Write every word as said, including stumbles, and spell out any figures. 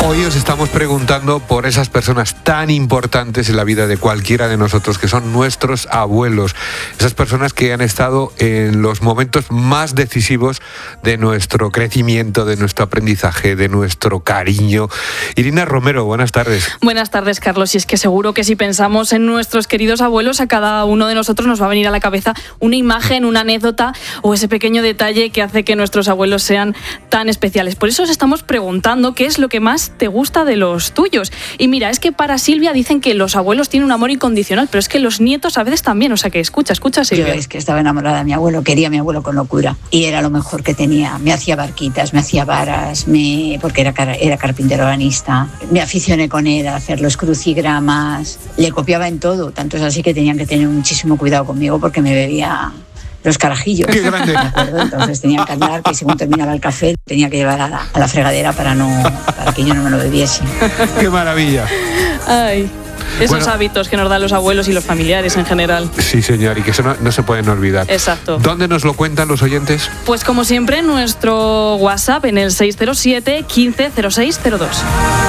Hoy os estamos preguntando por esas personas tan importantes en la vida de cualquiera de nosotros, que son nuestros abuelos. Esas personas que han estado en los momentos más decisivos de nuestro crecimiento, de nuestro aprendizaje, de nuestro cariño. Irina Romero, buenas tardes. Buenas tardes, Carlos. Y es que seguro que si pensamos en nuestros queridos abuelos, a cada uno de nosotros nos va a venir a la cabeza una imagen, una anécdota o ese pequeño detalle que hace que nuestros abuelos sean tan especiales. Por eso os estamos preguntando qué es lo que más te gusta de los tuyos. Y mira, es que para Silvia dicen que los abuelos tienen un amor incondicional, pero es que los nietos a veces también. O sea que escucha, escucha, Silvia. Yo es que estaba enamorada de mi abuelo, quería a mi abuelo con locura y era lo mejor que tenía. Me hacía barquitas, me hacía varas, me... porque era, car... era carpintero banista. Me aficioné con él a hacer los crucigramas. Le copiaba en todo, tanto es así que tenían que tener muchísimo cuidado conmigo porque me bebía los carajillos. ¡Qué grande! ¿De acuerdo? Entonces tenían que andar, que según terminaba el café tenía que llevar a la, a la fregadera para, no, para que yo no me lo bebiese. ¡Qué maravilla! Ay, esos bueno, hábitos que nos dan los abuelos y los familiares en general. Sí, señor, y que eso no, no se pueden olvidar. Exacto. ¿Dónde nos lo cuentan los oyentes? Pues como siempre, nuestro WhatsApp en el seis cero siete, quince, cero seis cero dos.